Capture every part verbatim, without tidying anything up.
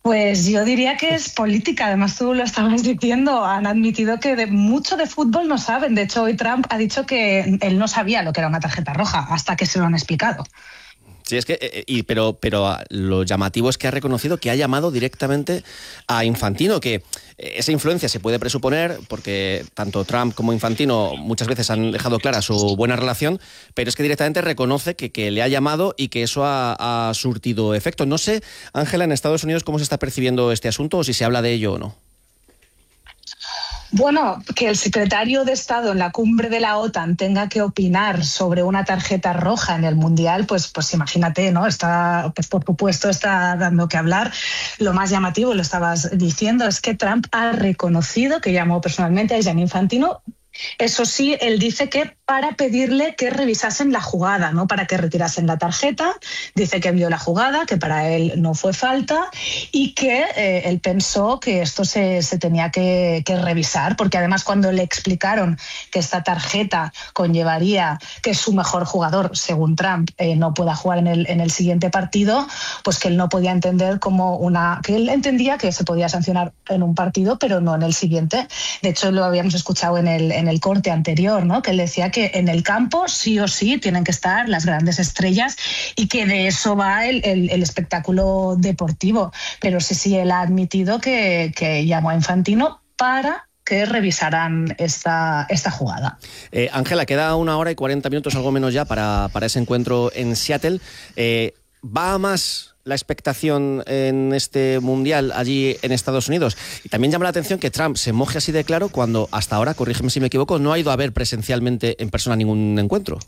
Pues yo diría que es política. Además, tú lo estabas diciendo, han admitido que de mucho de fútbol no saben. De hecho, hoy Trump ha dicho que él no sabía lo que era una tarjeta roja hasta que se lo han explicado. Sí, es que, y, pero, pero lo llamativo es que ha reconocido que ha llamado directamente a Infantino, que esa influencia se puede presuponer porque tanto Trump como Infantino muchas veces han dejado clara su buena relación, pero es que directamente reconoce que, que le ha llamado y que eso ha, ha surtido efecto. No sé, Ángela, en Estados Unidos cómo se está percibiendo este asunto o si se habla de ello o no. Bueno, que el secretario de Estado en la cumbre de la OTAN tenga que opinar sobre una tarjeta roja en el Mundial, pues, pues imagínate, ¿no? Está, pues por supuesto está dando que hablar. Lo más llamativo, lo estabas diciendo, es que Trump ha reconocido que llamó personalmente a Gianni Infantino. Eso sí, él dice que para pedirle que revisasen la jugada, no para que retirasen la tarjeta. Dice que vio la jugada, que para él no fue falta y que eh, él pensó que esto se, se tenía que, que revisar, porque además cuando le explicaron que esta tarjeta conllevaría que su mejor jugador, según Trump, eh, no pueda jugar en el, en el siguiente partido, pues que él no podía entender como una... que él entendía que se podía sancionar en un partido, pero no en el siguiente. De hecho, lo habíamos escuchado en el, en el corte anterior, ¿no? Que él decía que en el campo sí o sí tienen que estar las grandes estrellas y que de eso va el, el, el espectáculo deportivo. Pero sí, sí, él ha admitido que, que llamó a Infantino para que revisarán esta, esta jugada. Eh, Ángela, queda una hora y cuarenta minutos, algo menos ya, para, para ese encuentro en Seattle. Eh, ¿Va a más la expectación en este Mundial allí en Estados Unidos? Y también llama la atención que Trump se moje así de claro cuando hasta ahora, corrígeme si me equivoco, no ha ido a ver presencialmente en persona ningún encuentro.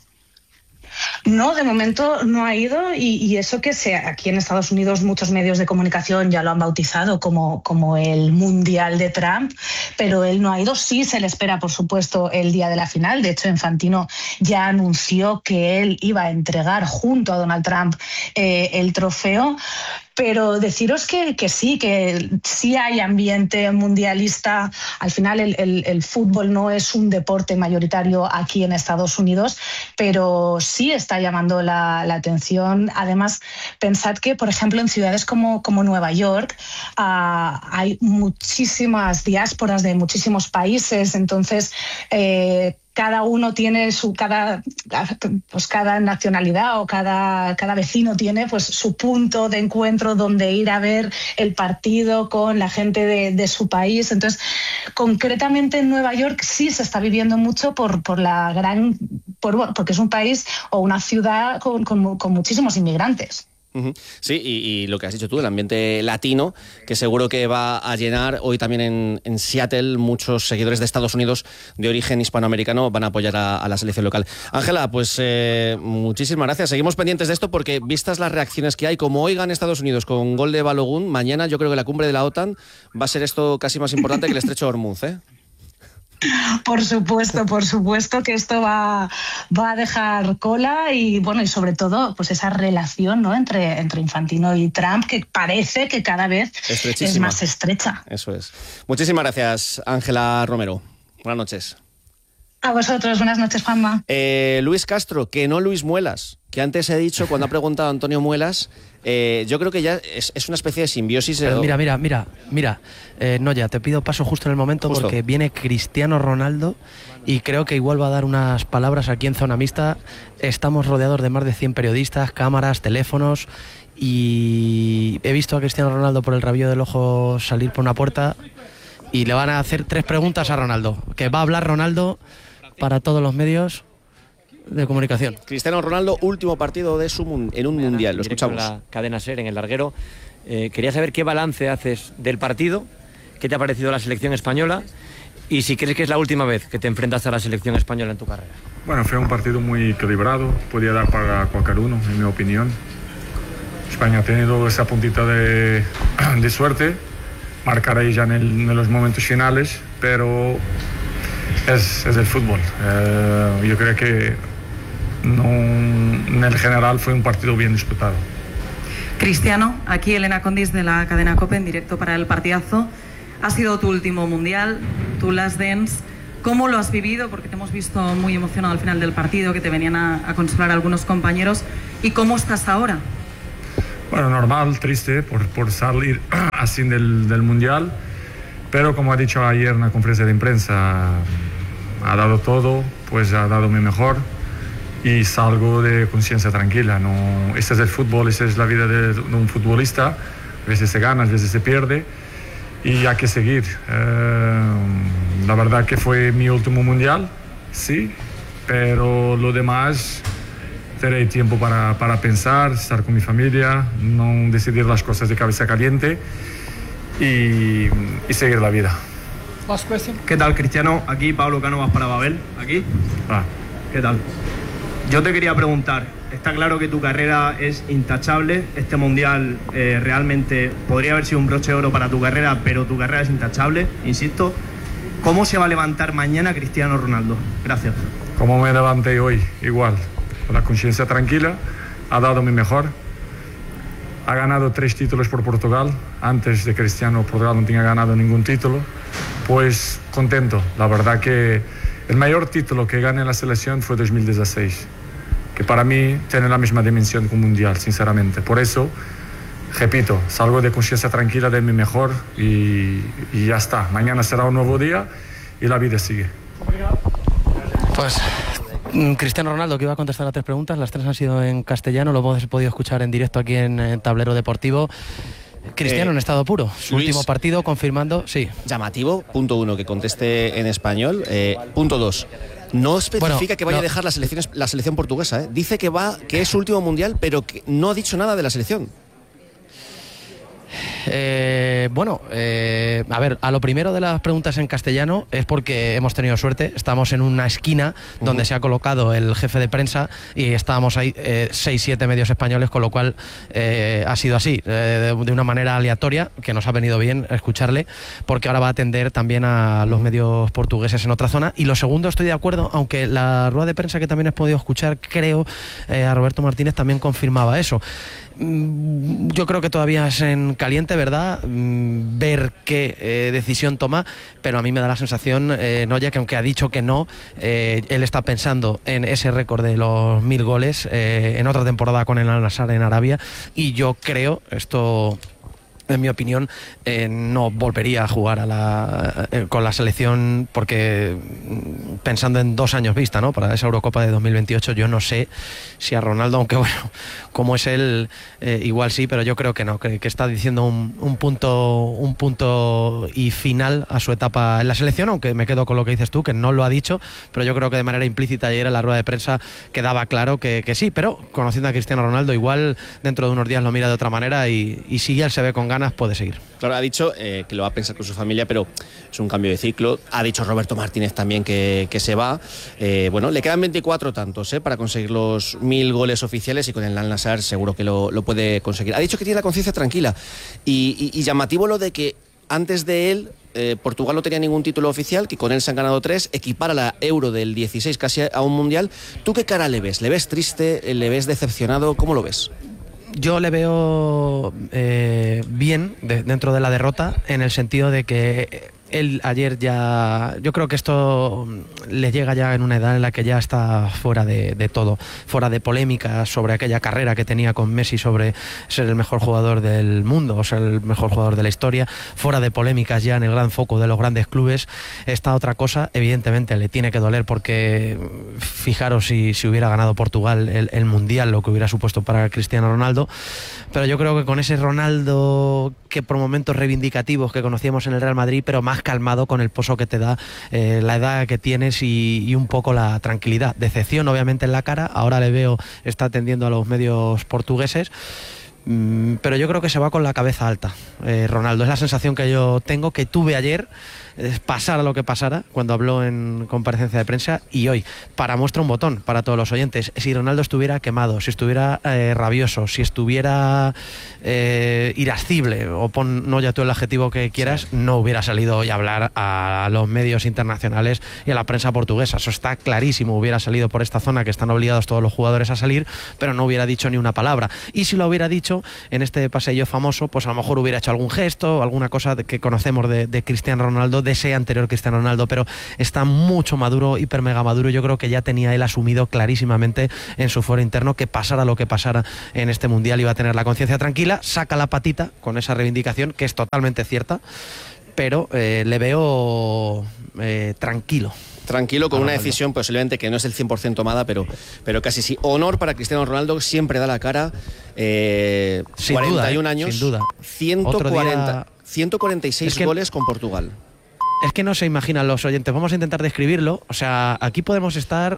No, de momento no ha ido y, y eso que se, aquí en Estados Unidos muchos medios de comunicación ya lo han bautizado como, como el Mundial de Trump, pero él no ha ido. Sí se le espera, por supuesto, el día de la final. De hecho, Infantino ya anunció que él iba a entregar junto a Donald Trump eh, el trofeo. Pero deciros que, que sí, que sí hay ambiente mundialista. Al final el, el, el fútbol no es un deporte mayoritario aquí en Estados Unidos, pero sí está llamando la, la atención. Además, pensad que, por ejemplo, en ciudades como, como Nueva York uh, hay muchísimas diásporas de muchísimos países, entonces... Eh, cada uno tiene su, cada, pues cada nacionalidad o cada, cada vecino tiene pues su punto de encuentro donde ir a ver el partido con la gente de, de su país. Entonces, concretamente en Nueva York sí se está viviendo mucho por, por la gran, por, porque es un país o una ciudad con, con, con muchísimos inmigrantes. Sí, y, y lo que has dicho tú, el ambiente latino, que seguro que va a llenar hoy también en, en Seattle. Muchos seguidores de Estados Unidos de origen hispanoamericano van a apoyar a, a la selección local. Ángela, pues eh, muchísimas gracias. Seguimos pendientes de esto porque, vistas las reacciones que hay, como hoy gana Estados Unidos con gol de Balogun, mañana yo creo que la cumbre de la OTAN va a ser esto casi más importante que el estrecho de Hormuz, ¿eh? Por supuesto, por supuesto que esto va, va a dejar cola y bueno, y sobre todo pues esa relación, ¿no? entre, entre Infantino y Trump, que parece que cada vez es más estrecha. Eso es. Muchísimas gracias, Ángela Romero. Buenas noches. A vosotros, buenas noches, Juanma. Eh, Luis Castro, que no Luis Muelas, que antes he dicho cuando ha preguntado Antonio Muelas, eh, yo creo que ya es, es una especie de simbiosis. Pero mira, mira, mira, mira, eh, Noya, te pido paso justo en el momento justo. Porque viene Cristiano Ronaldo y creo que igual va a dar unas palabras aquí en Zona Mixta. Estamos rodeados de más de cien periodistas, cámaras, teléfonos y he visto a Cristiano Ronaldo por el rabillo del ojo salir por una puerta y le van a hacer tres preguntas a Ronaldo, que va a hablar Ronaldo para todos los medios de comunicación. Cristiano Ronaldo, último partido de su mun- en un mundial, lo escuchamos. La cadena SER en el larguero. Eh, quería saber qué balance haces del partido, qué te ha parecido la selección española y si crees que es la última vez que te enfrentas a la selección española en tu carrera. Bueno, fue un partido muy equilibrado, podía dar para cualquier uno, en mi opinión. España ha tenido esa puntita de, de suerte, marcar ahí ya en, el, en los momentos finales, pero es, es el fútbol. Eh, yo creo que no, en el general fue un partido bien disputado. Cristiano, aquí Elena Condis de la cadena COPE en directo para el partidazo. Ha sido tu último mundial, tu last dance. ¿Cómo lo has vivido? Porque te hemos visto muy emocionado al final del partido, que te venían a, a consolar algunos compañeros. ¿Y cómo estás ahora? Bueno, normal, triste por, por salir así del, del Mundial, pero como ha dicho ayer en la conferencia de prensa, ha dado todo, pues ha dado mi mejor y salgo de conciencia tranquila. No, este es el fútbol, esta es la vida de, de un futbolista, a veces se gana, a veces se pierde y hay que seguir. Eh, la verdad que fue mi último Mundial, sí, pero lo demás... Tendré tiempo para, para pensar, estar con mi familia, no decidir las cosas de cabeza caliente y, y seguir la vida. ¿Qué tal, Cristiano? Aquí Pablo Cánovas para Babel. Aquí. Ah. ¿Qué tal? Yo te quería preguntar, está claro que tu carrera es intachable, este Mundial eh, realmente podría haber sido un broche de oro para tu carrera, pero tu carrera es intachable, insisto. ¿Cómo se va a levantar mañana Cristiano Ronaldo? Gracias. Como me levanté hoy, igual. Con la conciencia tranquila, ha dado mi mejor, ha ganado tres títulos por Portugal, antes de Cristiano Portugal no tenía ganado ningún título, pues contento, la verdad que el mayor título que gané en la selección fue dos mil dieciséis, que para mí tiene la misma dimensión que un mundial, sinceramente, por eso, repito, salgo de conciencia tranquila de mi mejor y, y ya está, mañana será un nuevo día y la vida sigue. Pues... Cristiano Ronaldo, que iba a contestar a tres preguntas, las tres han sido en castellano, lo hemos podido escuchar en directo aquí en, en Tablero Deportivo. Cristiano eh, en estado puro, su Luis, último partido confirmando, sí. Llamativo, punto uno, que conteste en español. Eh, punto dos, no especifica bueno, que vaya no. a dejar la selección, la selección portuguesa. ¿eh? Dice que va, que es su último mundial, pero que no ha dicho nada de la selección. Eh, bueno, eh, a ver, a lo primero de las preguntas en castellano es porque hemos tenido suerte. Estamos en una esquina uh-huh. donde se ha colocado el jefe de prensa y estábamos ahí eh, seis, siete medios españoles, con lo cual eh, ha sido así, eh, de, de una manera aleatoria, que nos ha venido bien escucharle, porque ahora va a atender también a los medios portugueses en otra zona. Y lo segundo, estoy de acuerdo, aunque la rueda de prensa que también he podido escuchar, creo, eh, a Roberto Martínez también confirmaba eso. Yo creo que todavía es en caliente, ¿verdad? Ver qué eh, decisión toma, pero a mí me da la sensación, eh, Noya, que aunque ha dicho que no, eh, él está pensando en ese récord de los mil goles eh, en otra temporada con el Al-Nassr en Arabia, y yo creo, esto... en mi opinión, eh, no volvería a jugar a la, eh, con la selección, porque pensando en dos años vista, ¿no? Para esa Eurocopa de dos mil veintiocho, yo no sé si a Ronaldo, aunque bueno, como es él, eh, igual sí, pero yo creo que no, que, que está diciendo un, un punto un punto y final a su etapa en la selección, aunque me quedo con lo que dices tú, que no lo ha dicho, pero yo creo que de manera implícita ayer en la rueda de prensa quedaba claro que, que sí, pero conociendo a Cristiano Ronaldo, igual dentro de unos días lo mira de otra manera y, y si él se ve con ganas, puede seguir. Claro, ha dicho eh, que lo va a pensar con su familia, pero es un cambio de ciclo. Ha dicho Roberto Martínez también que, que se va. Eh, bueno, le quedan veinticuatro tantos eh, para conseguir los mil goles oficiales, y con el Al-Nassr seguro que lo, lo puede conseguir. Ha dicho que tiene la conciencia tranquila y, y, y llamativo lo de que antes de él eh, Portugal no tenía ningún título oficial, que con él se han ganado tres, equipara la Euro del dieciséis casi a un Mundial. ¿Tú qué cara le ves? ¿Le ves triste? ¿Le ves decepcionado? ¿Cómo lo ves? Yo le veo eh, bien de, dentro de la derrota, en el sentido de que él ayer ya, yo creo que esto le llega ya en una edad en la que ya está fuera de, de todo, fuera de polémica sobre aquella carrera que tenía con Messi sobre ser el mejor jugador del mundo o ser el mejor jugador de la historia, fuera de polémicas ya en el gran foco de los grandes clubes. Esta otra cosa evidentemente le tiene que doler, porque fijaros si, si hubiera ganado Portugal el, el Mundial, lo que hubiera supuesto para Cristiano Ronaldo, pero yo creo que con ese Ronaldo que por momentos reivindicativos que conocíamos en el Real Madrid, pero más calmado, con el pozo que te da eh, la edad que tienes y, y un poco la tranquilidad. Decepción obviamente en la cara, ahora le veo, está atendiendo a los medios portugueses, mm, pero yo creo que se va con la cabeza alta. eh, Ronaldo, es la sensación que yo tengo, que tuve ayer, eh, pasara lo que pasara, cuando habló en comparecencia de prensa, y hoy, para muestra un botón para todos los oyentes. Si Ronaldo estuviera quemado, si estuviera eh, rabioso, si estuviera eh, irascible, o pon no ya tú el adjetivo que quieras, no hubiera salido hoy a hablar a los medios internacionales y a la prensa portuguesa. Eso está clarísimo. Hubiera salido por esta zona, que están obligados todos los jugadores a salir, pero no hubiera dicho ni una palabra. Y si lo hubiera dicho, dicho, en este pasillo famoso, pues a lo mejor hubiera hecho algún gesto, alguna cosa que conocemos de, de Cristiano Ronaldo, de ese anterior Cristiano Ronaldo, pero está mucho maduro, hiper mega maduro. Yo creo que ya tenía él asumido clarísimamente en su foro interno que pasara lo que pasara en este mundial iba a tener la conciencia tranquila, saca la patita con esa reivindicación que es totalmente cierta, pero eh, le veo eh, tranquilo. Tranquilo, con una decisión posiblemente que no es el cien por ciento tomada, pero, pero casi sí. Honor para Cristiano Ronaldo, siempre da la cara. Eh, sin cuarenta y un duda, eh, años, sin duda. ciento cuarenta, día... ciento cuarenta y seis es que... goles con Portugal. Es que no se imaginan los oyentes, vamos a intentar describirlo. O sea, aquí podemos estar,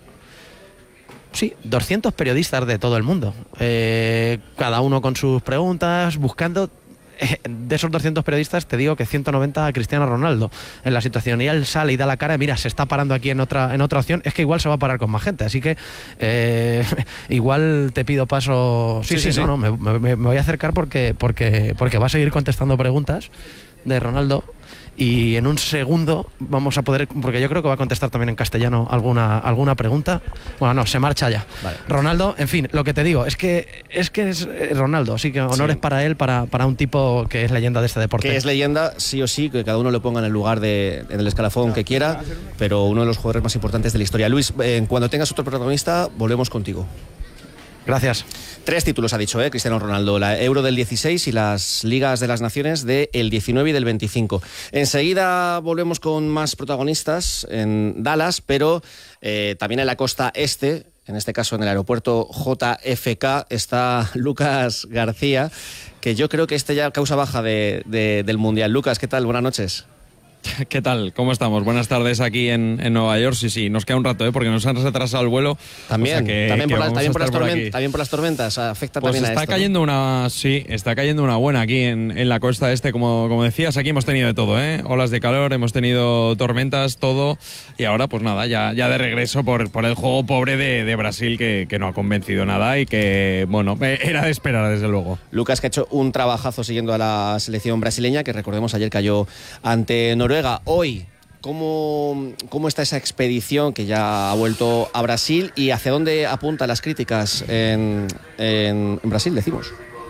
sí, doscientos periodistas de todo el mundo, eh, cada uno con sus preguntas, buscando. De esos doscientos periodistas te digo que ciento noventa a Cristiano Ronaldo en la situación, y él sale y da la cara, mira, se está parando aquí en otra en otra opción, es que igual se va a parar con más gente, así que eh, igual te pido paso. Sí, sí, sí, sí. No, no, me, me, me voy a acercar porque, porque, porque va a seguir contestando preguntas de Ronaldo. Y en un segundo vamos a poder, porque yo creo que va a contestar también en castellano alguna alguna pregunta. Bueno, no, se marcha ya. Vale. Ronaldo, en fin, lo que te digo es que es que es Ronaldo, así que honores sí. para él, para, para un tipo que es leyenda de este deporte. Que es leyenda, sí o sí, que cada uno le ponga en el lugar de, en el escalafón que quiera, pero uno de los jugadores más importantes de la historia. Luis, eh, cuando tengas otro protagonista, volvemos contigo. Gracias. Tres títulos ha dicho eh, Cristiano Ronaldo, la Euro del dieciséis y las Ligas de las Naciones del diecinueve y del veinticinco. Enseguida volvemos con más protagonistas en Dallas, pero eh, también en la costa este, en este caso en el aeropuerto J F K, está Lucas García, que yo creo que este ya causa baja de, de, del Mundial. Lucas, ¿qué tal? Buenas noches. ¿Qué tal? ¿Cómo estamos? Buenas tardes aquí en, en Nueva York. Sí, sí, nos queda un rato, ¿eh? Porque nos han retrasado el vuelo. También, o sea que, también, que por, la, también, por las por tormentas, también por las tormentas afecta pues también a está esto. Cayendo una, sí, está cayendo una buena aquí en, en la costa este, como, como decías, aquí hemos tenido de todo, ¿eh? Olas de calor, hemos tenido tormentas, todo, y ahora pues nada, ya, ya de regreso por, por el juego pobre de, de Brasil que, que no ha convencido nada y que, bueno, era de esperar desde luego. Lucas, que ha hecho un trabajazo siguiendo a la selección brasileña, que recordemos ayer cayó ante Noruega. Hoy, ¿Cómo, ¿Cómo está esa expedición que ya ha vuelto a Brasil y hacia dónde apuntan las críticas en, en, en Brasil, decimos?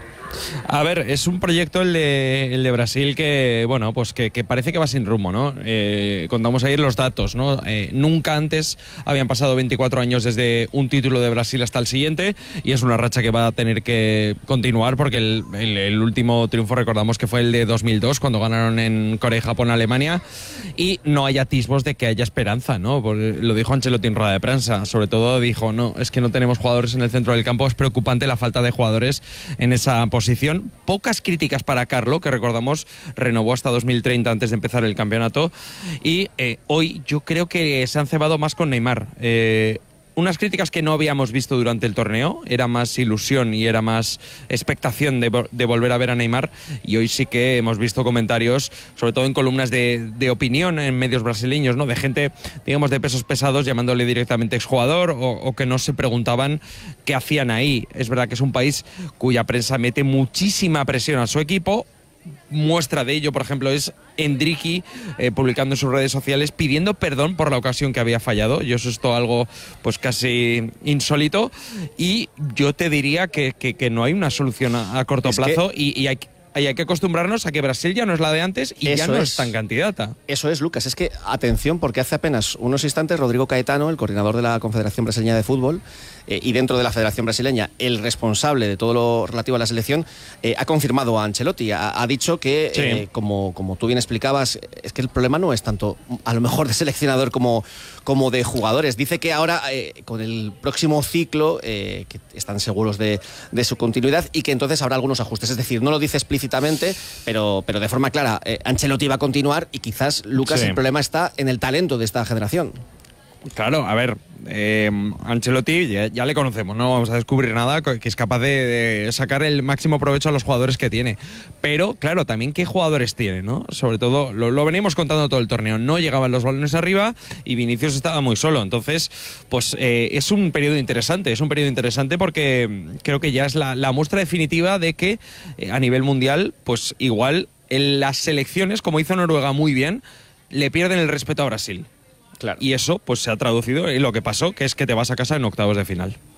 A ver, es un proyecto el de, el de Brasil que, bueno, pues que, que parece que va sin rumbo, ¿no? Eh, contamos ayer los datos, ¿no? Eh, nunca antes habían pasado veinticuatro años desde un título de Brasil hasta el siguiente, y es una racha que va a tener que continuar porque el, el, el último triunfo recordamos que fue el de dos mil dos, cuando ganaron en Corea y Japón a Alemania, y no hay atisbos de que haya esperanza, ¿no? Porque lo dijo Ancelotti en rueda de prensa, sobre todo dijo, no, es que no tenemos jugadores en el centro del campo, es preocupante la falta de jugadores en esa posición. Pocas críticas para Carlo, que recordamos renovó hasta dos mil treinta antes de empezar el campeonato, y eh, hoy yo creo que se han cebado más con Neymar. Eh, unas críticas que no habíamos visto durante el torneo, era más ilusión y era más expectación de, de volver a ver a Neymar, y hoy sí que hemos visto comentarios, sobre todo en columnas de, de opinión en medios brasileños, ¿no? De gente, digamos, de pesos pesados llamándole directamente exjugador, o, o que no se preguntaban qué hacían ahí. Es verdad que es un país cuya prensa mete muchísima presión a su equipo. Muestra de ello, por ejemplo, es Endricky eh, publicando en sus redes sociales pidiendo perdón por la ocasión que había fallado. Yo eso es todo algo pues casi insólito, y yo te diría que, que, que no hay una solución a, a corto es plazo que... y, y hay Y hay que acostumbrarnos a que Brasil ya no es la de antes y Eso ya no es. es tan candidata. Eso es, Lucas. Es que, atención, porque hace apenas unos instantes Rodrigo Caetano, el coordinador de la Confederación Brasileña de Fútbol, eh, y dentro de la Federación Brasileña, el responsable de todo lo relativo a la selección, eh, ha confirmado a Ancelotti. Ha, ha dicho que, sí. eh, como, como tú bien explicabas, es que el problema no es tanto, a lo mejor, de seleccionador como, como de jugadores. Dice que ahora, eh, con el próximo ciclo, eh, que están seguros de, de su continuidad y que entonces habrá algunos ajustes. Es decir, no lo dice explícitamente, pero, pero de forma clara, eh, Ancelotti va a continuar y quizás, Lucas, sí. el problema está en el talento de esta generación. Claro, a ver, eh, Ancelotti ya, ya le conocemos, no vamos a descubrir nada, que es capaz de, de sacar el máximo provecho a los jugadores que tiene. Pero, claro, también qué jugadores tiene, ¿no? Sobre todo, lo, lo venimos contando todo el torneo, no llegaban los balones arriba y Vinicius estaba muy solo. Entonces, pues eh, es un periodo interesante, es un periodo interesante porque creo que ya es la, la muestra definitiva de que eh, a nivel mundial, pues igual en las selecciones, como hizo Noruega muy bien, le pierden el respeto a Brasil. Claro. Y eso pues se ha traducido en lo que pasó, que es que te vas a casa en octavos de final.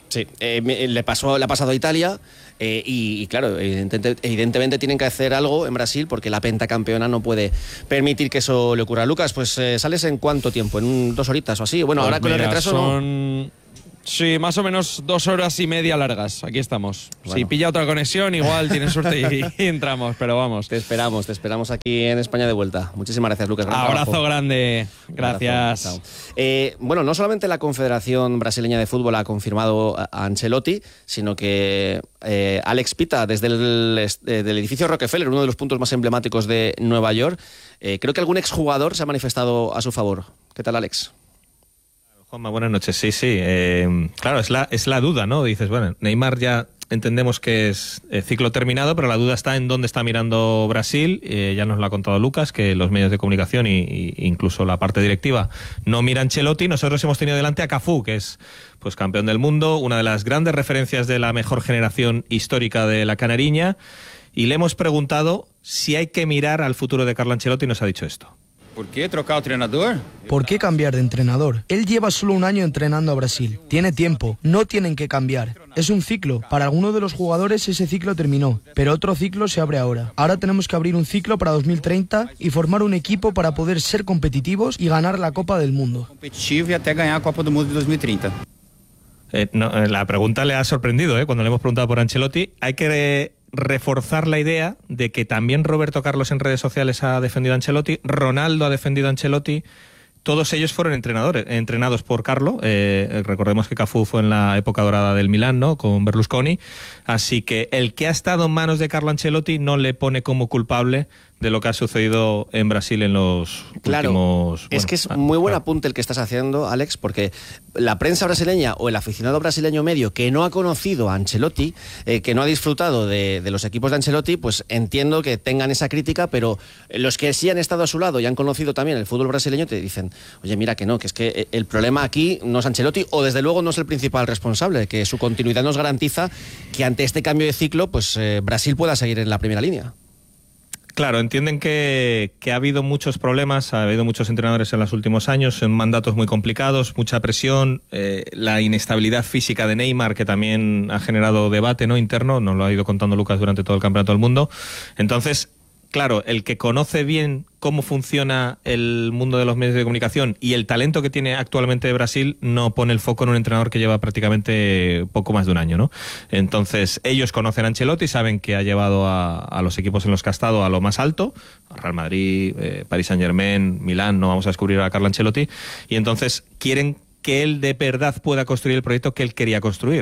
Sí, eh, le pasó, le ha pasado a Italia eh, y, y claro, evidentemente, evidentemente tienen que hacer algo en Brasil porque la pentacampeona no puede permitir que eso le ocurra. Lucas, pues eh, ¿sales en cuánto tiempo? ¿En un, dos horitas o así? Bueno, pues ahora con mira, el retraso son... no... Sí, más o menos dos horas y media largas. Aquí estamos. Bueno. Si pilla otra conexión, igual tienes suerte y, y entramos, pero vamos. Te esperamos, te esperamos aquí en España de vuelta. Muchísimas gracias, Lucas. Gran Abrazo trabajo. grande. Gracias. Abrazo. Eh, bueno, no solamente la Confederación Brasileña de Fútbol ha confirmado a Ancelotti, sino que eh, Alex Pita, desde el eh, del edificio Rockefeller, uno de los puntos más emblemáticos de Nueva York, eh, creo que algún exjugador se ha manifestado a su favor. ¿Qué tal, Alex? Juanma, buenas noches. Sí, sí. Eh, claro, es la, es la duda, ¿no? Dices, bueno, Neymar ya entendemos que es eh, ciclo terminado, pero la duda está en dónde está mirando Brasil. Eh, ya nos lo ha contado Lucas, que los medios de comunicación y, y incluso la parte directiva no mira a Ancelotti. Nosotros hemos tenido delante a Cafú, que es pues campeón del mundo, una de las grandes referencias de la mejor generación histórica de la Canariña, y le hemos preguntado si hay que mirar al futuro de Carlo Ancelotti y nos ha dicho esto. ¿Por qué trocar de entrenador? ¿Por qué cambiar de entrenador? Él lleva solo un año entrenando a Brasil. Tiene tiempo. No tienen que cambiar. Es un ciclo. Para algunos de los jugadores ese ciclo terminó, pero otro ciclo se abre ahora. Ahora tenemos que abrir un ciclo para dos mil treinta y formar un equipo para poder ser competitivos y ganar la Copa del Mundo. Competitivo y hasta ganar la Copa del Mundo de dos mil treinta. Eh, no, la pregunta le ha sorprendido, ¿eh? Cuando le hemos preguntado por Ancelotti. Hay que reforzar la idea de que también Roberto Carlos en redes sociales ha defendido a Ancelotti, Ronaldo ha defendido a Ancelotti. Todos ellos fueron entrenadores, entrenados por Carlo. Eh, recordemos que Cafú fue en la época dorada del Milán, ¿no? Con Berlusconi. Así que el que ha estado en manos de Carlo Ancelotti no le pone como culpable de lo que ha sucedido en Brasil en los claro, últimos... Es bueno, que es ah, muy buen claro. apunte el que estás haciendo, Alex, porque la prensa brasileña o el aficionado brasileño medio que no ha conocido a Ancelotti, eh, que no ha disfrutado de, de los equipos de Ancelotti, pues entiendo que tengan esa crítica, pero los que sí han estado a su lado y han conocido también el fútbol brasileño te dicen, oye, mira que no, que es que el problema aquí no es Ancelotti o desde luego no es el principal responsable, que su continuidad nos garantiza que ante este cambio de ciclo, pues eh, Brasil pueda seguir en la primera línea. Claro, entienden que, que ha habido muchos problemas, ha habido muchos entrenadores en los últimos años, en mandatos muy complicados, mucha presión, eh, la inestabilidad física de Neymar, que también ha generado debate, ¿no?, interno, nos lo ha ido contando Lucas durante todo el Campeonato del Mundo. Entonces, claro, el que conoce bien cómo funciona el mundo de los medios de comunicación y el talento que tiene actualmente Brasil no pone el foco en un entrenador que lleva prácticamente poco más de un año, ¿no? Entonces, ellos conocen a Ancelotti, saben que ha llevado a, a los equipos en los que ha estado a lo más alto, Real Madrid, eh, Paris Saint-Germain, Milán, no vamos a descubrir a Carlo Ancelotti, y entonces quieren que él de verdad pueda construir el proyecto que él quería construir.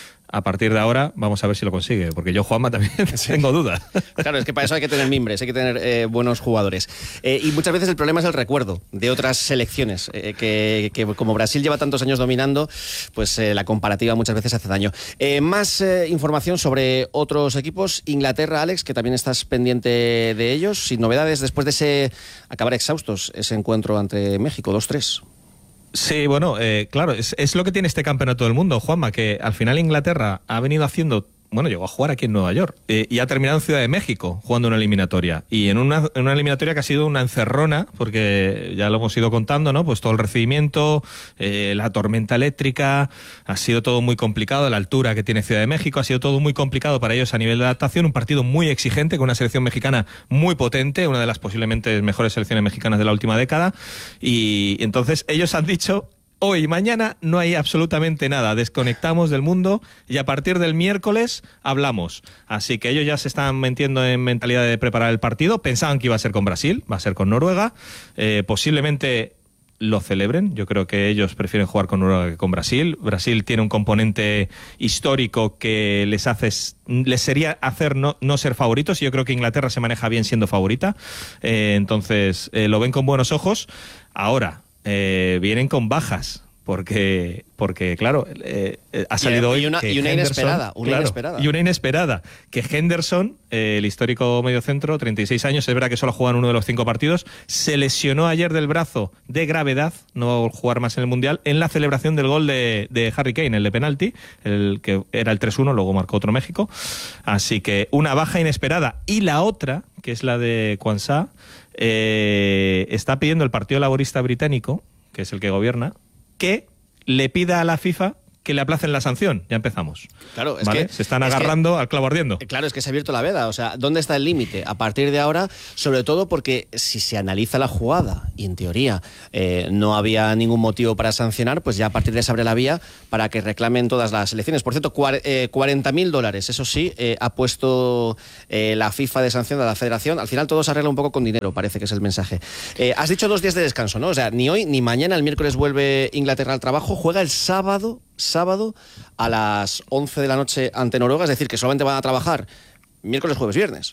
A partir de ahora vamos a ver si lo consigue, porque yo, Juanma, también sí. tengo dudas. Claro, es que para eso hay que tener mimbres, hay que tener eh, buenos jugadores. Eh, y muchas veces el problema es el recuerdo de otras selecciones, eh, que, que como Brasil lleva tantos años dominando, pues eh, la comparativa muchas veces hace daño. Eh, más eh, información sobre otros equipos. Inglaterra, Alex, que también estás pendiente de ellos, sin novedades después de ese acabar exhaustos, ese encuentro ante México, dos tres. Sí, bueno, eh, claro, es, es lo que tiene este Campeonato del Mundo, Juanma, que al final Inglaterra ha venido haciendo... Bueno, llegó a jugar aquí en Nueva York eh, y ha terminado en Ciudad de México jugando una eliminatoria. Y en una, en una eliminatoria que ha sido una encerrona, porque ya lo hemos ido contando, ¿no? Pues todo el recibimiento, eh, la tormenta eléctrica, ha sido todo muy complicado, la altura que tiene Ciudad de México, ha sido todo muy complicado para ellos a nivel de adaptación. Un partido muy exigente con una selección mexicana muy potente, una de las posiblemente mejores selecciones mexicanas de la última década. Y entonces ellos han dicho... Hoy y mañana no hay absolutamente nada, desconectamos del mundo y a partir del miércoles hablamos. Así que ellos ya se están metiendo en mentalidad de preparar el partido, pensaban que iba a ser con Brasil, va a ser con Noruega, eh, posiblemente lo celebren, yo creo que ellos prefieren jugar con Noruega que con Brasil. Brasil tiene un componente histórico que les hace, les sería hacer no, no ser favoritos y yo creo que Inglaterra se maneja bien siendo favorita, eh, entonces eh, lo ven con buenos ojos. Ahora, Eh, vienen con bajas porque porque claro eh, eh, ha salido y, y hoy una, que y una Henderson, inesperada una claro, inesperada y una inesperada que Henderson, eh, el histórico mediocentro, treinta y seis años, es verdad que solo juega en uno de los cinco partidos, se lesionó ayer del brazo de gravedad, no va a jugar más en el Mundial, en la celebración del gol de, de Harry Kane, el de penalti, el que era el tres uno, luego marcó otro México, así que una baja inesperada. Y la otra, que es la de Quansah, eh, está pidiendo el Partido Laborista Británico, que es el que gobierna, que le pida a la FIFA que que le aplacen la sanción. Ya empezamos. Claro, es ¿vale? que se están agarrando que, al clavo ardiendo. Claro, es que se ha abierto la veda. O sea, ¿dónde está el límite? A partir de ahora, sobre todo porque si se analiza la jugada y en teoría eh, no había ningún motivo para sancionar, pues ya a partir de ahí se abre la vía para que reclamen todas las elecciones. Por cierto, cuarenta mil dólares, eso sí, eh, ha puesto eh, la FIFA de sanción a la Federación. Al final todo se arregla un poco con dinero, parece que es el mensaje. Eh, has dicho dos días de descanso, ¿no? O sea, ni hoy ni mañana, el miércoles vuelve Inglaterra al trabajo, juega el sábado, sábado a las once de la noche ante Noruega, es decir, que solamente van a trabajar miércoles, jueves, viernes.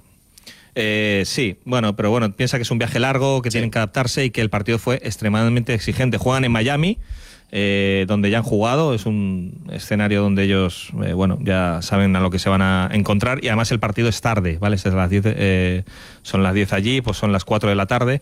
Eh, sí, bueno, pero bueno, piensa que es un viaje largo, que sí. tienen que adaptarse y que el partido fue extremadamente exigente. Juegan en Miami, eh, donde ya han jugado, es un escenario donde ellos, eh, bueno, ya saben a lo que se van a encontrar y además el partido es tarde, ¿vale? Es las diez, eh, son las diez allí, pues son las cuatro de la tarde.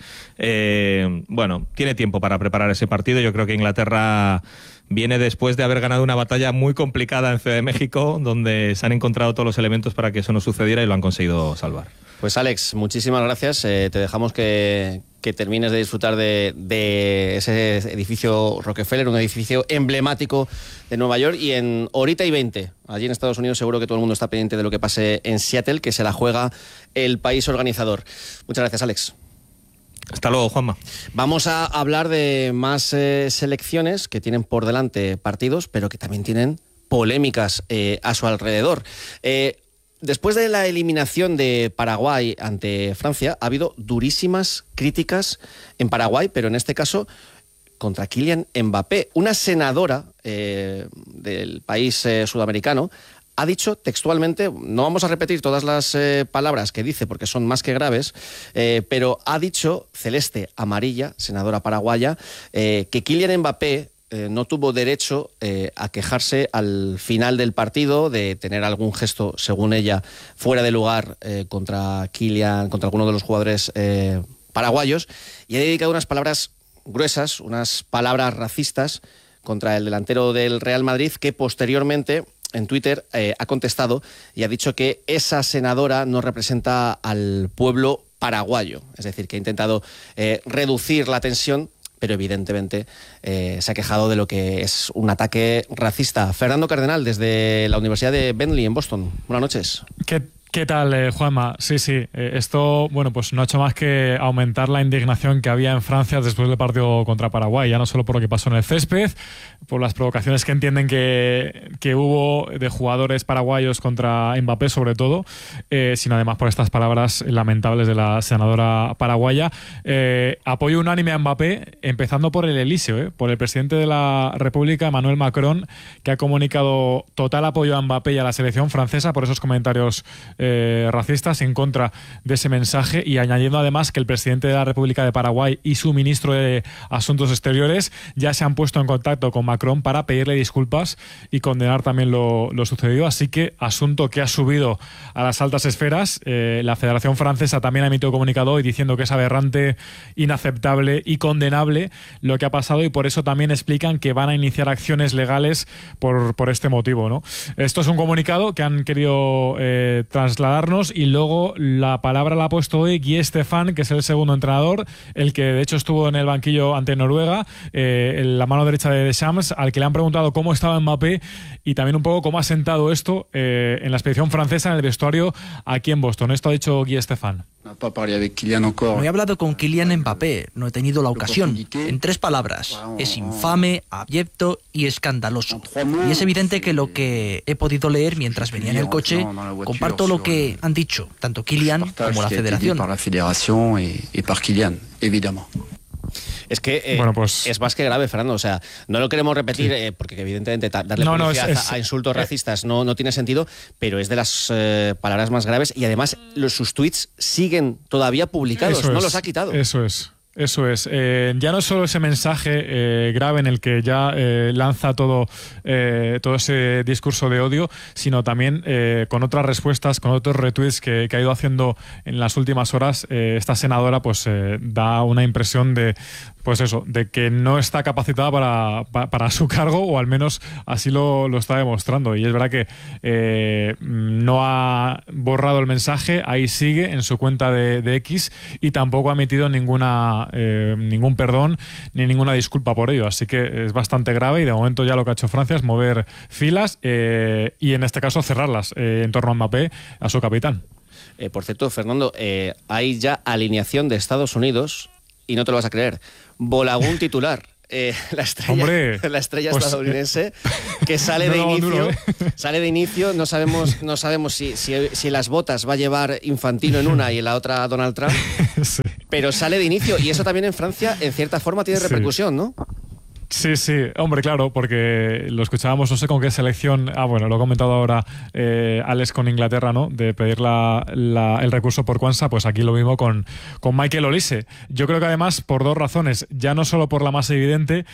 Eh, bueno, tiene tiempo para preparar ese partido. Yo creo que Inglaterra viene después de haber ganado una batalla muy complicada en Ciudad de México, donde se han encontrado todos los elementos para que eso no sucediera y lo han conseguido salvar. Pues Alex, muchísimas gracias. Eh, te dejamos que, que termines de disfrutar de, de ese edificio Rockefeller, un edificio emblemático de Nueva York, y en horita y veinte, allí en Estados Unidos, seguro que todo el mundo está pendiente de lo que pase en Seattle, que se la juega el país organizador. Muchas gracias, Alex. Hasta luego, Juanma. Vamos a hablar de más eh, selecciones que tienen por delante partidos, pero que también tienen polémicas eh, a su alrededor. Eh, Después de la eliminación de Paraguay ante Francia, ha habido durísimas críticas en Paraguay, pero en este caso contra Kylian Mbappé. Una senadora eh, del país eh, sudamericano ha dicho textualmente, no vamos a repetir todas las eh, palabras que dice porque son más que graves, eh, pero ha dicho Celeste Amarilla, senadora paraguaya, eh, que Kylian Mbappé Eh, no tuvo derecho eh, a quejarse al final del partido de tener algún gesto, según ella, fuera de lugar eh, contra Kylian, contra alguno de los jugadores eh, paraguayos, y ha dedicado unas palabras gruesas, unas palabras racistas contra el delantero del Real Madrid, que posteriormente en Twitter eh, ha contestado y ha dicho que esa senadora no representa al pueblo paraguayo, es decir, que ha intentado eh, reducir la tensión, pero evidentemente eh, se ha quejado de lo que es un ataque racista. Fernando Cardenal, desde la Universidad de Bentley, en Boston. Buenas noches. ¿Qué, qué tal, eh, Juanma? Sí, sí. Eh, esto, bueno, pues no ha hecho más que aumentar la indignación que había en Francia después del partido contra Paraguay, ya no solo por lo que pasó en el césped, por las provocaciones que entienden que, que hubo de jugadores paraguayos contra Mbappé, sobre todo, eh, sino además por estas palabras lamentables de la senadora paraguaya. Eh, apoyo unánime a Mbappé, empezando por el Elíseo, eh, por el presidente de la República, Emmanuel Macron, que ha comunicado total apoyo a Mbappé y a la selección francesa por esos comentarios eh, racistas en contra de ese mensaje, y añadiendo además que el presidente de la República de Paraguay y su ministro de Asuntos Exteriores ya se han puesto en contacto con Macron para pedirle disculpas y condenar también lo, lo sucedido. Así que asunto que ha subido a las altas esferas. Eh, la Federación Francesa también ha emitido comunicado hoy diciendo que es aberrante, inaceptable y condenable lo que ha pasado, y por eso también explican que van a iniciar acciones legales por, por este motivo, ¿no? Esto es un comunicado que han querido eh, trasladarnos, y luego la palabra la ha puesto hoy Guy Stefan, que es el segundo entrenador, el que de hecho estuvo en el banquillo ante Noruega, eh, la mano derecha de Deschamps, al que le han preguntado cómo estaba Mbappé y también un poco cómo ha sentado esto eh, en la expedición francesa, en el vestuario aquí en Boston. Esto ha dicho Guy Stefan. No he hablado con Kylian Mbappé, no he tenido la ocasión. En tres palabras, es infame, abyecto y escandaloso. Y es evidente que lo que he podido leer mientras venía en el coche, comparto lo que han dicho, tanto Kylian como la Federación. Es que eh, bueno, pues, es más que grave, Fernando. O sea, no lo queremos repetir sí. eh, porque evidentemente darle no, publicidad no, es, es, a, a insultos eh, racistas no, no tiene sentido, pero es de las eh, palabras más graves, y además los, sus tweets siguen todavía publicados, no es, los ha quitado. Eso es. Eso es. Eh, ya no solo ese mensaje eh, grave en el que ya eh, lanza todo, eh, todo ese discurso de odio, sino también eh, con otras respuestas, con otros retweets que, que ha ido haciendo en las últimas horas. Eh, esta senadora pues eh, da una impresión de, pues eso, de que no está capacitada para, para, para su cargo, o al menos así lo, lo está demostrando. Y es verdad que eh, no ha borrado el mensaje, ahí sigue en su cuenta de, de X, y tampoco ha emitido ninguna ninguna, eh, ningún perdón ni ninguna disculpa por ello. Así que es bastante grave y de momento ya lo que ha hecho Francia es mover filas eh, y en este caso cerrarlas eh, en torno a Mbappé, a su capitán. Eh, por cierto, Fernando, eh, hay ya alineación de Estados Unidos y no te lo vas a creer. Bolagun titular. Eh, la estrella, Hombre, la estrella pues, estadounidense que sale no, de inicio, duro, ¿eh? sale de inicio, no sabemos, no sabemos si, si, si las botas va a llevar Infantino en una y en la otra Donald Trump, sí. Pero sale de inicio y eso también en Francia en cierta forma tiene repercusión, sí. ¿no? Sí, sí, hombre, claro, porque lo escuchábamos, no sé con qué selección, ah, bueno, lo ha comentado ahora eh, Alex con Inglaterra, ¿no? De pedir la, la, el recurso por Kwanza, pues aquí lo mismo con, con Michael Olise. Yo creo que además por dos razones, ya no solo por la más evidente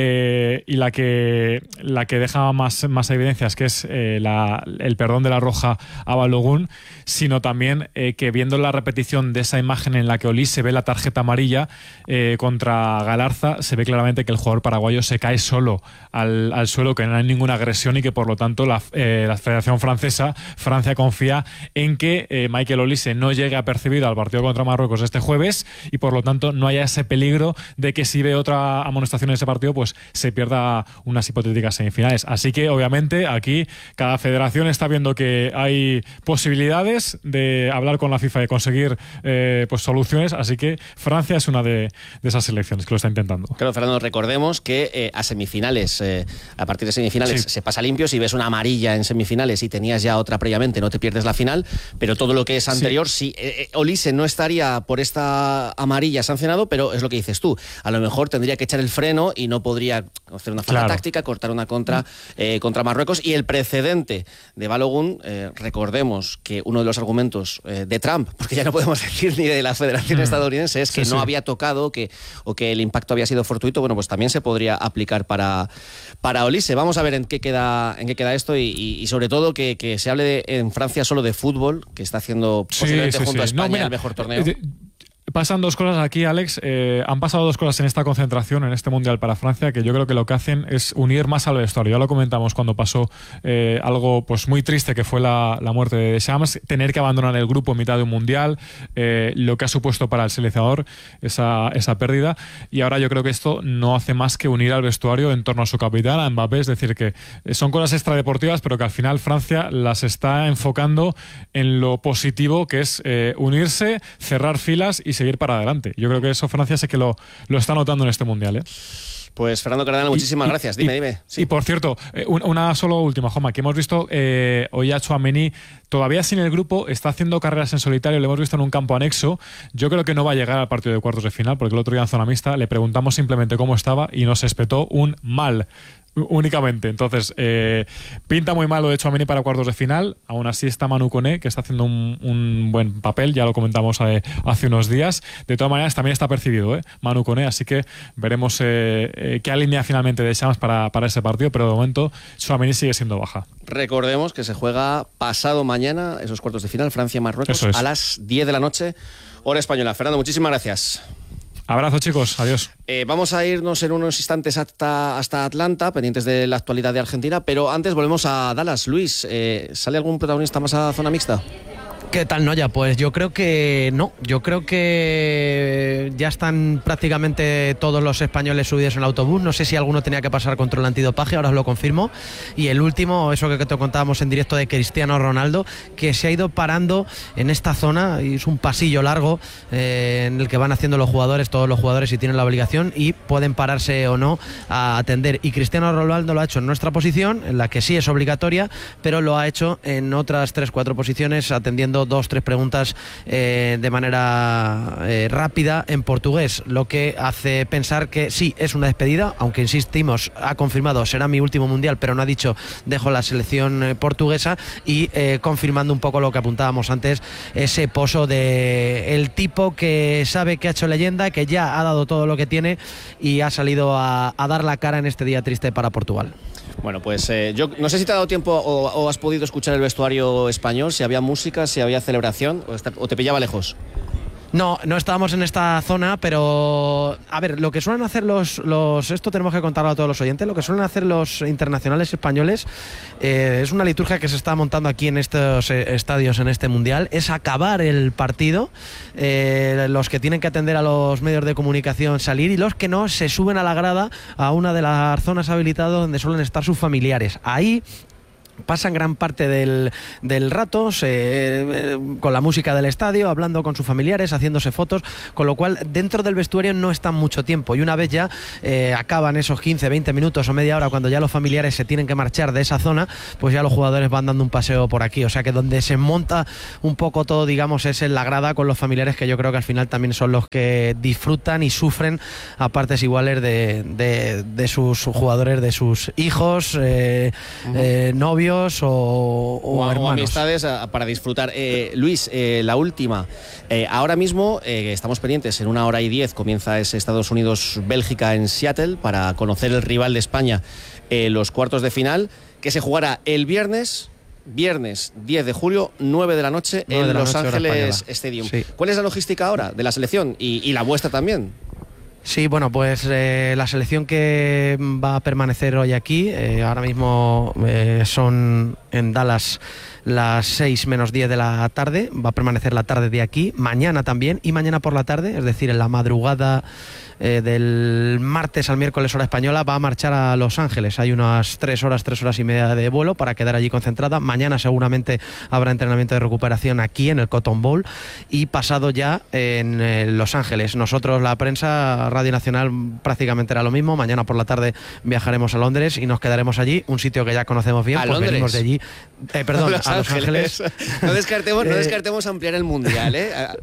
eh, y la que la que deja más, más evidencias, que es eh, la, el perdón de la roja a Balogun, sino también eh, que viendo la repetición de esa imagen en la que Olise ve la tarjeta amarilla eh, contra Galarza, se ve claramente que el jugador paraguayo se cae solo al, al suelo, que no hay ninguna agresión y que por lo tanto la, eh, la Federación Francesa, Francia confía en que eh, Michael Olise no llegue apercibido al partido contra Marruecos este jueves y por lo tanto no haya ese peligro de que si ve otra amonestación en ese partido pues se pierda unas hipotéticas semifinales. Así que obviamente aquí cada federación está viendo que hay posibilidades de hablar con la FIFA y conseguir eh, pues soluciones, así que Francia es una de, de esas selecciones que lo está intentando. Claro, Fernando, recordemos que Eh, a semifinales, eh, a partir de semifinales sí. se pasa limpio. Si ves una amarilla en semifinales y tenías ya otra previamente, no te pierdes la final, pero todo lo que es anterior, sí, sí eh, Olise no estaría por esta amarilla sancionado, pero es lo que dices tú, a lo mejor tendría que echar el freno y no podría hacer una falta claro. táctica, cortar una contra eh, contra Marruecos. Y el precedente de Balogun, eh, recordemos que uno de los argumentos eh, de Trump, porque ya no podemos decir ni de la Federación mm. estadounidense, es que sí, no sí. había tocado que, o que el impacto había sido fortuito. Bueno, pues también se podría aplicar para, para Olise. Vamos a ver en qué queda, en qué queda esto y, y, y sobre todo que, que se hable de, en Francia solo de fútbol, que está haciendo posiblemente sí, sí, junto sí. a España no, mira, el mejor torneo. Eh, Pasan dos cosas aquí, Alex. Eh, han pasado dos cosas en esta concentración, en este Mundial para Francia, que yo creo que lo que hacen es unir más al vestuario. Ya lo comentamos cuando pasó eh, algo pues muy triste, que fue la, la muerte de Deschamps, tener que abandonar el grupo en mitad de un Mundial, eh, lo que ha supuesto para el seleccionador esa, esa pérdida. Y ahora yo creo que esto no hace más que unir al vestuario en torno a su capitán, a Mbappé. Es decir, que son cosas extradeportivas, pero que al final Francia las está enfocando en lo positivo, que es eh, unirse, cerrar filas y seguir para adelante. Yo creo que eso Francia sé que lo, lo está notando en este Mundial, ¿eh? Pues Fernando Cardenal, muchísimas y, gracias. Dime, y, dime. Sí. Y por cierto, eh, una solo última, Joma, que hemos visto eh, hoy a Tchouaméni todavía sin el grupo, está haciendo carreras en solitario, lo hemos visto en un campo anexo. Yo creo que no va a llegar al partido de cuartos de final, porque el otro día en zona mixta le preguntamos simplemente cómo estaba y nos espetó un mal. Únicamente, entonces eh, pinta muy mal lo de Tchouaméni para cuartos de final. Aún así está Manu Koné, que está haciendo un, un buen papel, ya lo comentamos eh, hace unos días. De todas maneras también está percibido eh, Manu Koné, así que veremos eh, eh, qué alinea finalmente Deschamps para, para ese partido, pero de momento Tchouaméni sigue siendo baja. Recordemos que se juega pasado mañana esos cuartos de final, Francia-Marruecos, a las diez de la noche, hora española. Fernando, muchísimas gracias. Abrazo, chicos. Adiós. Eh, vamos a irnos en unos instantes hasta, hasta Atlanta, pendientes de la actualidad de Argentina, pero antes volvemos a Dallas. Luis, eh, ¿sale algún protagonista más a zona mixta? ¿Qué tal, Noya? Pues yo creo que no. Yo creo que ya están prácticamente todos los españoles subidos en el autobús. No sé si alguno tenía que pasar control antidopaje, ahora os lo confirmo. Y el último, eso que te contábamos en directo de Cristiano Ronaldo, que se ha ido parando en esta zona. Y es un pasillo largo eh, en el que van haciendo los jugadores, todos los jugadores, si tienen la obligación y pueden pararse o no a atender. Y Cristiano Ronaldo lo ha hecho en nuestra posición, en la que sí es obligatoria, pero lo ha hecho en otras tres, cuatro posiciones, atendiendo dos, tres preguntas eh, de manera eh, rápida en portugués, lo que hace pensar que sí, es una despedida, aunque insistimos, ha confirmado, será mi último mundial, pero no ha dicho dejo la selección eh, portuguesa y eh, confirmando un poco lo que apuntábamos antes, ese pozo de el tipo que sabe que ha hecho leyenda, que ya ha dado todo lo que tiene y ha salido a, a dar la cara en este día triste para Portugal. Bueno, pues eh, yo no sé si te ha dado tiempo o, o has podido escuchar el vestuario español, si había música, si había celebración o, está, o te pillaba lejos. No, no estábamos en esta zona, pero a ver, lo que suelen hacer los, los esto tenemos que contarlo a todos los oyentes, lo que suelen hacer los internacionales españoles eh, es una liturgia que se está montando aquí en estos eh, estadios, en este mundial, es acabar el partido, eh, los que tienen que atender a los medios de comunicación salir y los que no se suben a la grada a una de las zonas habilitadas donde suelen estar sus familiares. Ahí pasan gran parte del, del rato se, eh, con la música del estadio, hablando con sus familiares, haciéndose fotos, con lo cual dentro del vestuario no están mucho tiempo y una vez ya eh, acaban esos quince, veinte minutos o media hora cuando ya los familiares se tienen que marchar de esa zona, pues ya los jugadores van dando un paseo por aquí, o sea que donde se monta un poco todo, digamos, es en la grada con los familiares, que yo creo que al final también son los que disfrutan y sufren a partes iguales de, de, de sus jugadores, de sus hijos, eh, uh-huh. eh, novios o, o, o, hermanos. O amistades para disfrutar. Eh, Luis, eh, la última. Eh, ahora mismo eh, estamos pendientes, en una hora y diez comienza ese Estados Unidos-Bélgica en Seattle para conocer el rival de España en eh, los cuartos de final, que se jugará el viernes, viernes diez de julio, nueve de la noche en de la Los noche, Ángeles Stadium. Sí. ¿Cuál es la logística ahora de la selección y, y la vuestra también? Sí, bueno, pues eh, la selección que va a permanecer hoy aquí, eh, ahora mismo eh, son en Dallas las seis menos diez de la tarde, va a permanecer la tarde de aquí, mañana también y mañana por la tarde, es decir, en la madrugada eh, del martes al miércoles hora española, va a marchar a Los Ángeles. Hay unas tres horas, tres horas y media de vuelo para quedar allí concentrada. Mañana seguramente habrá entrenamiento de recuperación aquí en el Cotton Bowl y pasado ya en eh, Los Ángeles. Nosotros, la prensa, Radio Nacional, prácticamente era lo mismo. Mañana por la tarde viajaremos a Londres y nos quedaremos allí, un sitio que ya conocemos bien, ¿A pues Londres? venimos de allí. Eh, perdón, Los a Los Ángeles. Ángeles. No descartemos, no descartemos ampliar el mundial, ¿eh? A,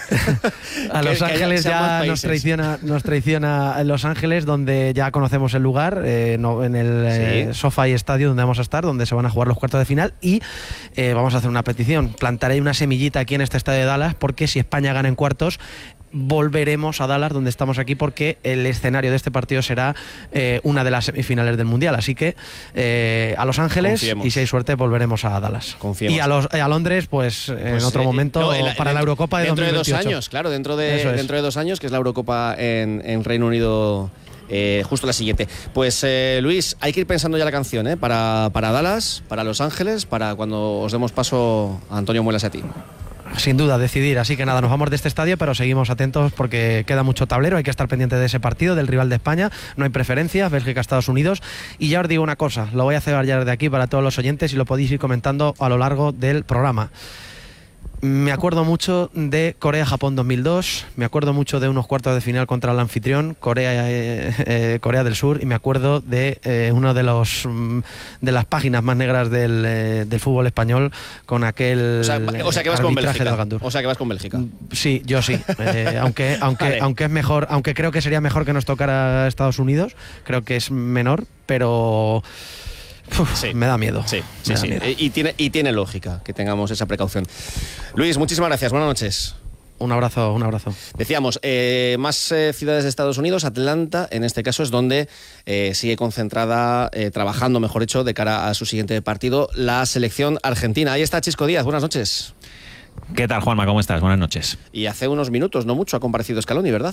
a Los que, Ángeles que ya nos traiciona, nos traiciona Los Ángeles, donde ya conocemos el lugar, eh, no, en el eh, sí. SoFi Estadio donde vamos a estar, donde se van a jugar los cuartos de final y eh, vamos a hacer una petición. Plantaré una semillita aquí en este estadio de Dallas porque si España gana en cuartos, volveremos a Dallas, donde estamos aquí, porque el escenario de este partido será eh, una de las semifinales del Mundial. Así que eh, a Los Ángeles, Confiemos. Y si hay suerte volveremos a Dallas. Confiemos. Y a, los, a Londres, pues, pues en otro eh, momento no, la, para la, la Eurocopa de dentro dos mil veintiocho. Dentro de dos años, claro, dentro de, es. dentro de dos años, que es la Eurocopa en, en Reino Unido. Eh, justo la siguiente. Pues eh, Luis, hay que ir pensando ya la canción, ¿eh? Para, para Dallas, para Los Ángeles, para cuando os demos paso a Antonio Muelas y a ti. Sin duda, decidir. Así que nada, nos vamos de este estadio, pero seguimos atentos porque queda mucho tablero. Hay que estar pendiente de ese partido, del rival de España. No hay preferencias, Bélgica, Estados Unidos. Y ya os digo una cosa, lo voy a hacer ya desde aquí para todos los oyentes y lo podéis ir comentando a lo largo del programa. Me acuerdo mucho de Corea-Japón dos mil dos, me acuerdo mucho de unos cuartos de final contra el anfitrión, Corea, eh, eh, Corea del Sur, y me acuerdo de eh, una de los de las páginas más negras del, eh, del fútbol español con aquel o sea, o sea que vas con Bélgica. O sea que vas con Bélgica. Sí, yo sí. Eh, aunque aunque vale. aunque es mejor, aunque creo que sería mejor que nos tocara Estados Unidos, creo que es menor, pero Uf, sí. Me da miedo. Sí, sí, da sí. Miedo. Y, tiene, y tiene lógica que tengamos esa precaución. Luis, muchísimas gracias. Buenas noches. Un abrazo, un abrazo. Decíamos, eh, más eh, ciudades de Estados Unidos, Atlanta, en este caso es donde eh, sigue concentrada, eh, trabajando, mejor dicho, de cara a su siguiente partido, la selección argentina. Ahí está Chisco Díaz, buenas noches. ¿Qué tal, Juanma? ¿Cómo estás? Buenas noches. Y hace unos minutos, no mucho, ha comparecido Scaloni, ¿verdad?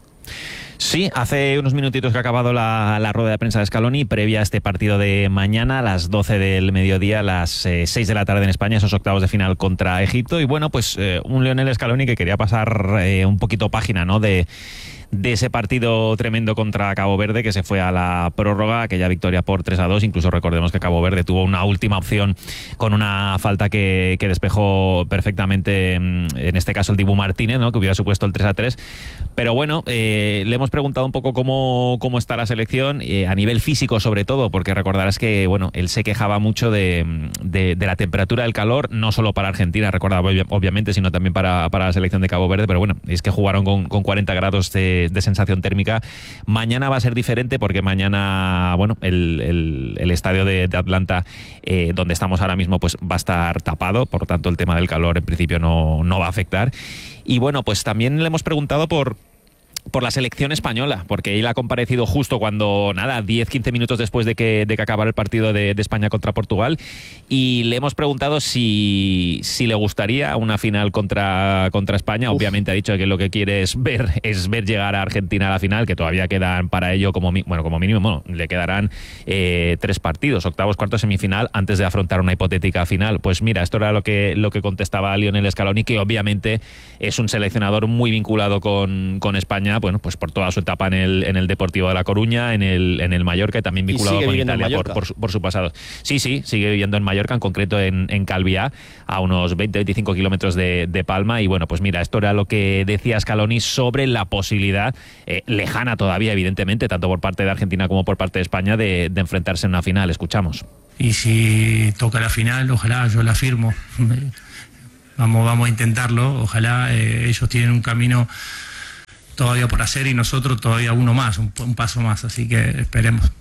Sí, hace unos minutitos que ha acabado la, la rueda de prensa de Scaloni previa a este partido de mañana a las doce del mediodía, a las eh, seis de la tarde en España, esos octavos de final contra Egipto. Y bueno, pues eh, un Lionel Scaloni que quería pasar eh, un poquito página, ¿no?, de... de ese partido tremendo contra Cabo Verde, que se fue a la prórroga, aquella victoria por tres a dos. Incluso recordemos que Cabo Verde tuvo una última opción con una falta que, que despejó perfectamente, en este caso el Dibu Martínez, ¿no?, que hubiera supuesto el tres a tres. Pero bueno, eh, le hemos preguntado un poco cómo, cómo está la selección, eh, a nivel físico sobre todo, porque recordarás que bueno, él se quejaba mucho de, de, de la temperatura del calor, no solo para Argentina, recordaba obviamente, sino también para, para la selección de Cabo Verde. Pero bueno, es que jugaron con, con cuarenta grados de de sensación térmica. Mañana va a ser diferente porque mañana, bueno, el, el, el estadio de, de Atlanta, eh, donde estamos ahora mismo, pues va a estar tapado, por lo tanto el tema del calor en principio no, no va a afectar. Y bueno, pues también le hemos preguntado por por la selección española, porque él ha comparecido justo cuando, nada, diez quince minutos después de que, de que acabara el partido de, de España contra Portugal, y le hemos preguntado si, si le gustaría una final contra, contra España. Uf. Obviamente ha dicho que lo que quiere es ver, es ver llegar a Argentina a la final, que todavía quedan para ello como, bueno, como mínimo, bueno, le quedarán eh, tres partidos, octavos, cuartos, semifinal, antes de afrontar una hipotética final. Pues mira, esto era lo que, lo que contestaba Lionel Scaloni, que obviamente es un seleccionador muy vinculado con, con España, bueno, pues por toda su etapa en el, en el Deportivo de La Coruña, en el, en el Mallorca, y también vinculado con Italia por, por, su, por su pasado. Sí, sí, sigue viviendo en Mallorca, en concreto en, en Calviá, a unos veinte a veinticinco kilómetros de, de Palma. Y bueno, pues mira, esto era lo que decía Scaloni sobre la posibilidad, eh, lejana todavía, evidentemente, tanto por parte de Argentina como por parte de España, de, de enfrentarse en una final. Escuchamos. Y si toca la final, ojalá, yo la firmo. Vamos, vamos a intentarlo. Ojalá, eh, ellos tienen un camino todavía por hacer y nosotros todavía uno más, un, un paso más, así que esperemos.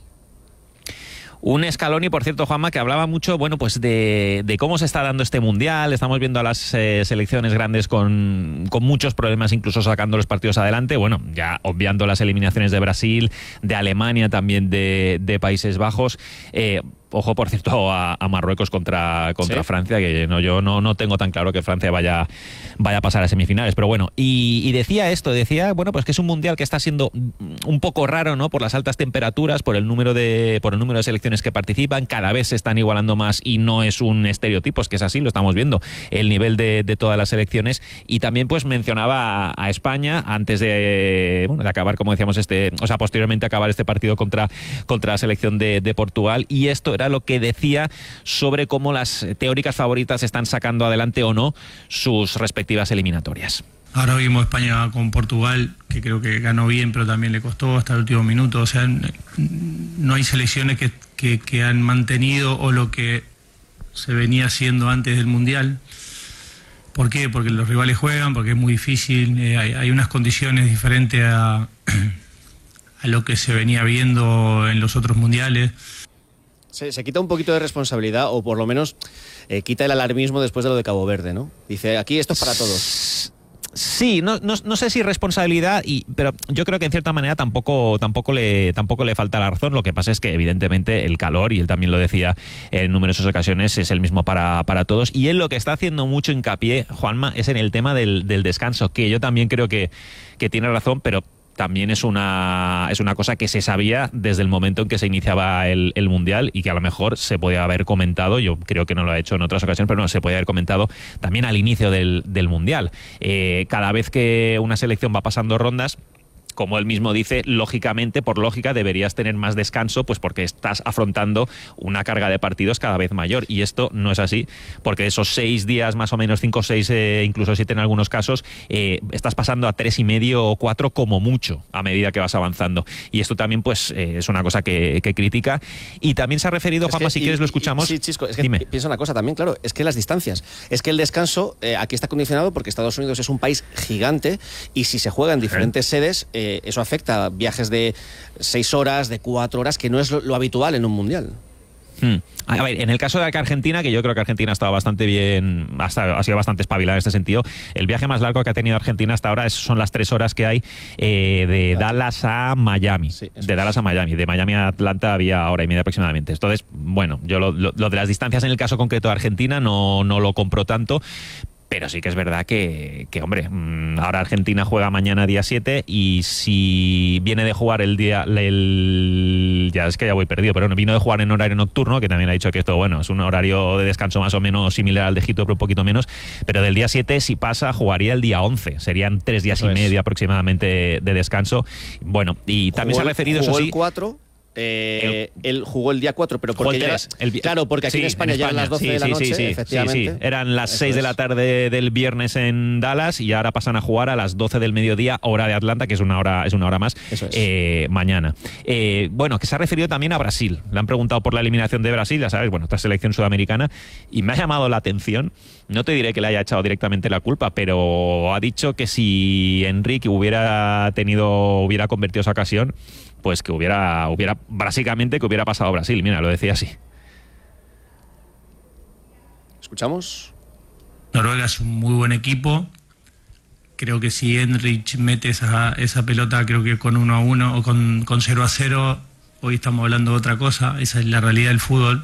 Un Scaloni, por cierto, Juanma, que hablaba mucho, bueno, pues de, de cómo se está dando este Mundial. Estamos viendo a las eh, selecciones grandes con, con muchos problemas, incluso sacando los partidos adelante. Bueno, ya obviando las eliminaciones de Brasil, de Alemania, también de, de Países Bajos. Eh, Ojo, por cierto, a, a Marruecos contra, contra ¿Sí? Francia, que no, yo no, no tengo tan claro que Francia vaya, vaya a pasar a semifinales. Pero bueno, y, y decía esto, decía, bueno, pues que es un mundial que está siendo un poco raro, ¿no? Por las altas temperaturas, por el número de, por el número de selecciones que participan, cada vez se están igualando más y no es un estereotipo, es que es así, lo estamos viendo, el nivel de, de todas las selecciones. Y también pues mencionaba a, a España antes de, bueno, de acabar, como decíamos, este, o sea, posteriormente acabar este partido contra, contra la selección de, de Portugal, y esto era lo que decía sobre cómo las teóricas favoritas están sacando adelante o no sus respectivas eliminatorias. Ahora vimos España con Portugal, que creo que ganó bien, pero también le costó hasta el último minuto. O sea, no hay selecciones que, que, que han mantenido o lo que se venía haciendo antes del Mundial. ¿Por qué? Porque los rivales juegan, porque es muy difícil, eh, hay, hay unas condiciones diferentes a, a lo que se venía viendo en los otros mundiales. Se, se quita un poquito de responsabilidad, o por lo menos eh, quita el alarmismo después de lo de Cabo Verde, ¿no? Dice, aquí esto es para todos. Sí, no, no, no sé si responsabilidad, y, pero yo creo que en cierta manera tampoco, tampoco, le, tampoco le falta la razón. Lo que pasa es que evidentemente el calor, y él también lo decía en numerosas ocasiones, es el mismo para, para todos. Y él lo que está haciendo mucho hincapié, Juanma, es en el tema del, del descanso, que yo también creo que, que tiene razón, pero también es una, es una cosa que se sabía desde el momento en que se iniciaba el, el Mundial, y que a lo mejor se podía haber comentado, yo creo que no lo ha hecho en otras ocasiones, pero no, se podía haber comentado también al inicio del, del Mundial. Eh, cada vez que una selección va pasando rondas, como él mismo dice, lógicamente, por lógica, deberías tener más descanso, pues porque estás afrontando una carga de partidos cada vez mayor, y esto no es así, porque esos seis días, más o menos cinco o seis, eh, incluso siete en algunos casos, eh, estás pasando a tres y medio o cuatro como mucho a medida que vas avanzando, y esto también pues eh, es una cosa que, que critica. Y también se ha referido, Juanma, si y, quieres lo escuchamos. Sí, Chisco, es que Dime. Piensa una cosa también, claro, es que las distancias, es que el descanso eh, aquí está condicionado porque Estados Unidos es un país gigante, y si se juega en diferentes sedes, eh, eso afecta a viajes de seis horas, de cuatro horas, que no es lo, lo habitual en un mundial. Hmm. A ver, en el caso de Argentina, que yo creo que Argentina ha estado bastante bien, hasta, ha sido bastante espabilada en este sentido, el viaje más largo que ha tenido Argentina hasta ahora es, son las tres horas que hay eh, de claro. Dallas a Miami. Sí, de Dallas es. a Miami. De Miami a Atlanta había hora y media aproximadamente. Entonces, bueno, yo lo, lo, lo de las distancias en el caso concreto de Argentina no, no lo compro tanto. Pero sí que es verdad que, que, hombre, ahora Argentina juega mañana día siete, y si viene de jugar el día, el, ya es que ya voy perdido, pero no, vino de jugar en horario nocturno, que también ha dicho que esto, bueno, es un horario de descanso más o menos similar al de Egipto, pero un poquito menos, pero del día siete, si pasa, jugaría el día once, serían tres días Eso y medio es. aproximadamente de descanso. Bueno, y también jugó se ha referido, jugó eso sí... el cuatro. Eh, él jugó el día cuatro, pero porque ya tres, el, claro, porque aquí sí, en España, en España ya eran las doce sí, de la noche, sí, sí, efectivamente. Sí, sí. Eran las Eso seis es. de la tarde del viernes en Dallas, y ahora pasan a jugar a las doce del mediodía, hora de Atlanta, que es una hora, es una hora más, Eso es. eh, mañana. Eh, bueno, que se ha referido también a Brasil. Le han preguntado por la eliminación de Brasil, ya sabes, bueno, esta selección sudamericana, y me ha llamado la atención. No te diré que le haya echado directamente la culpa, pero ha dicho que si Enrique hubiera tenido, hubiera convertido esa ocasión, pues que hubiera, hubiera, básicamente que hubiera pasado a Brasil. Mira, lo decía así. ¿Escuchamos? Noruega es un muy buen equipo, creo que si Henrich mete esa, esa pelota, creo que con uno a uno o con, con cero a cero, hoy estamos hablando de otra cosa. Esa es la realidad del fútbol.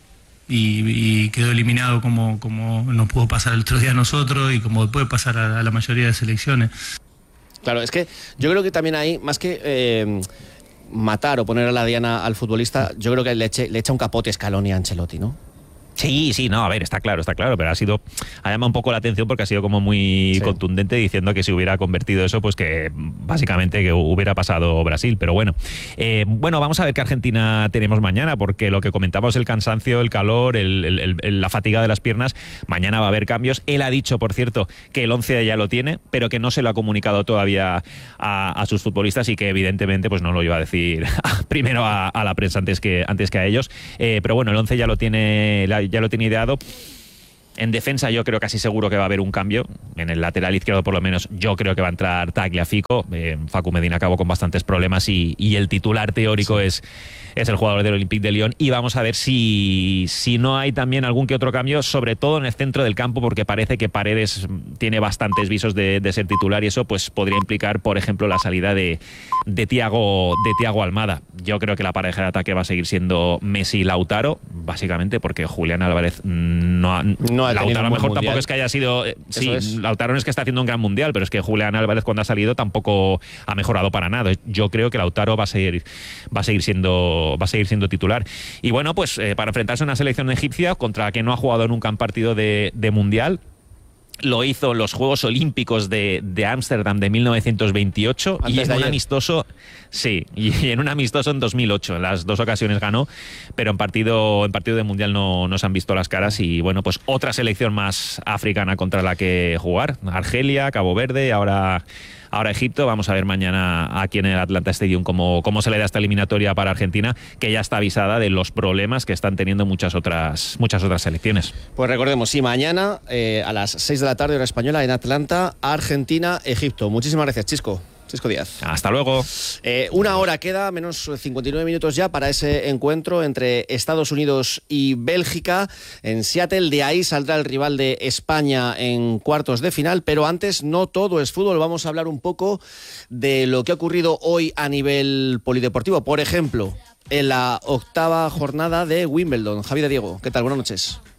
Y, y quedó eliminado como, como nos pudo pasar el otro día a nosotros y como puede pasar a, a la mayoría de selecciones. Claro, es que yo creo que también ahí, más que eh, matar o poner a la diana al futbolista, yo creo que le, eche, le echa un capote Scaloni a Ancelotti, ¿no? Sí, sí, no, a ver, está claro, está claro, pero ha sido, ha llamado un poco la atención porque ha sido como muy sí. contundente diciendo que si hubiera convertido eso, pues que básicamente que hubiera pasado Brasil, pero bueno. Eh, bueno, vamos a ver qué Argentina tenemos mañana, porque lo que comentamos, el cansancio, el calor, el, el, el, la fatiga de las piernas, mañana va a haber cambios. Él ha dicho, por cierto, que el once ya lo tiene, pero que no se lo ha comunicado todavía a, a sus futbolistas y que evidentemente pues no lo iba a decir primero a, a la prensa antes que, antes que a ellos. Eh, pero bueno, el once ya lo tiene... La, ya lo tiene ideado. En defensa yo creo casi seguro que va a haber un cambio. En el lateral izquierdo por lo menos yo creo que va a entrar Tagliafico. Eh, Facu Medina acabó con bastantes problemas y, y el titular teórico sí. es, es el jugador del Olympique de Lyon. Y vamos a ver si, si no hay también algún que otro cambio, sobre todo en el centro del campo, porque parece que Paredes tiene bastantes visos de, de ser titular y eso pues podría implicar, por ejemplo, la salida de, de Thiago, de Thiago Almada. Yo creo que la pareja de ataque va a seguir siendo Messi y Lautaro, básicamente porque Julián Álvarez no ha... No Lautaro a lo mejor tampoco es que haya sido... Eh, sí, es. Lautaro no es que está haciendo un gran mundial, pero es que Julián Álvarez cuando ha salido tampoco ha mejorado para nada. Yo creo que Lautaro va a seguir, va a seguir siendo, va a seguir siendo titular. Y bueno, pues eh, para enfrentarse a una selección egipcia contra la que no ha jugado nunca en partido de, de mundial. Lo hizo en los Juegos Olímpicos de Ámsterdam de, de mil novecientos veintiocho Antes y en un ayer. amistoso, sí, y en un amistoso en dos mil ocho. En las dos ocasiones ganó, pero en partido en partido de mundial no, no se han visto las caras y bueno, pues otra selección más africana contra la que jugar. Argelia, Cabo Verde, ahora ahora Egipto. Vamos a ver mañana aquí en el Atlanta Stadium cómo, cómo se le da esta eliminatoria para Argentina, que ya está avisada de los problemas que están teniendo muchas otras muchas otras selecciones. Pues recordemos, sí, mañana eh, a las seis de la tarde hora española en Atlanta, Argentina, Egipto. Muchísimas gracias, Chisco. Chisco Díaz. Hasta luego. Eh, una hora queda, menos cincuenta y nueve minutos ya para ese encuentro entre Estados Unidos y Bélgica en Seattle. De ahí saldrá el rival de España en cuartos de final, pero antes no todo es fútbol. Vamos a hablar un poco de lo que ha ocurrido hoy a nivel polideportivo. Por ejemplo, en la octava jornada de Wimbledon. Javi de Diego, ¿qué tal? Buenas noches.